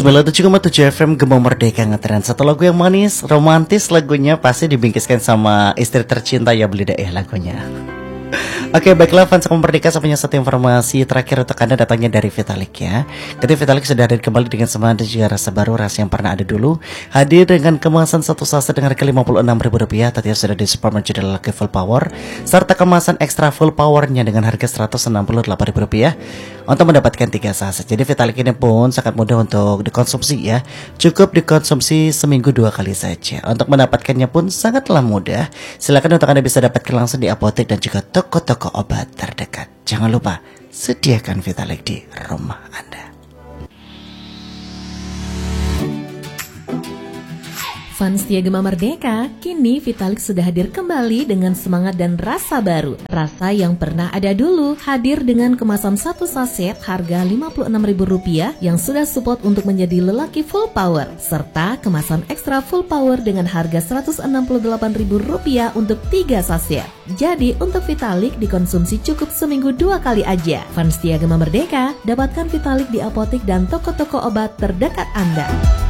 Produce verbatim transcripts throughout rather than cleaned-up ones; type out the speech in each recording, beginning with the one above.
sembilan puluh tujuh koma tujuh F M Gema Merdeka ngetren satu lagu yang manis, romantis. Lagunya pasti dibingkiskan sama istri tercinta ya Belida ya lagunya. Oke, baiklah fans Gema Merdeka, saya punya satu informasi terakhir untuk Anda, datangnya dari Vitalik ya. Jadi Vitalik sudah hadir kembali dengan semangat dan juga rasa baru, rasa yang pernah ada dulu. Hadir dengan kemasan satu saset dengan harga lima puluh enam ribu rupiah. Tadi sudah di Superman Judul Laki Full Power, serta kemasan ekstra full powernya dengan harga seratus enam puluh delapan ribu rupiah untuk mendapatkan tiga saset. Jadi Vitalik ini pun sangat mudah untuk dikonsumsi ya. Cukup dikonsumsi seminggu dua kali saja. Untuk mendapatkannya pun sangatlah mudah. Silakan untuk Anda bisa dapatkan langsung di apotek dan juga toko-toko obat terdekat. Jangan lupa sediakan Vitalik di rumah Anda. Fans setia Gema Merdeka, kini Vitalik sudah hadir kembali dengan semangat dan rasa baru. Rasa yang pernah ada dulu, hadir dengan kemasan satu saset harga lima puluh enam ribu rupiah yang sudah support untuk menjadi lelaki full power, serta kemasan ekstra full power dengan harga seratus enam puluh delapan ribu rupiah untuk tiga saset. Jadi untuk Vitalik dikonsumsi cukup seminggu dua kali aja. Fans setia Gema Merdeka, dapatkan Vitalik di apotek dan toko-toko obat terdekat Anda.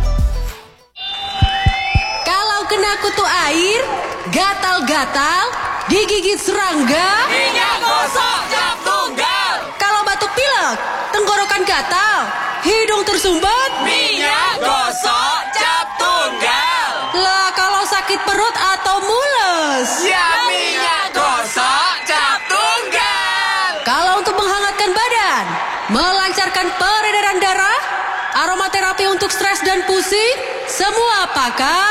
Kena kutu air, gatal-gatal, digigit serangga, minyak gosok cap tunggal. Kalau batuk pilek, tenggorokan gatal, hidung tersumbat, minyak gosok cap tunggal. Lah kalau sakit perut atau mules, ya minyak gosok cap tunggal. Kalau untuk menghangatkan badan, melancarkan peredaran darah, aromaterapi untuk stres dan pusing, semua pakai